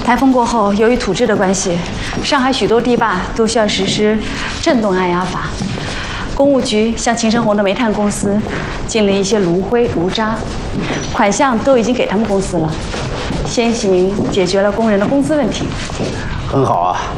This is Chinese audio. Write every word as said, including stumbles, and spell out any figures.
台风过后，由于土质的关系，上海许多堤坝都需要实施震动按压法。公务局向秦升红的煤炭公司进了一些炉灰、炉渣，款项都已经给他们公司了，先行解决了工人的工资问题。 很好啊，